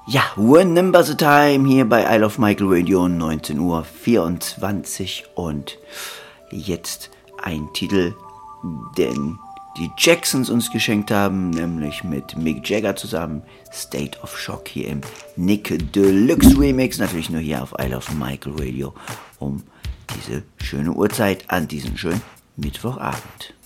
Ja, One Number the Time hier bei I Love Michael Radio, 19:24 Uhr. Und jetzt ein Titel, den die Jacksons uns geschenkt haben, nämlich mit Mick Jagger zusammen, State of Shock hier im Nick Deluxe Remix, natürlich nur hier auf I Love Michael Radio, um diese schöne Uhrzeit an diesem schönen Mittwochabend.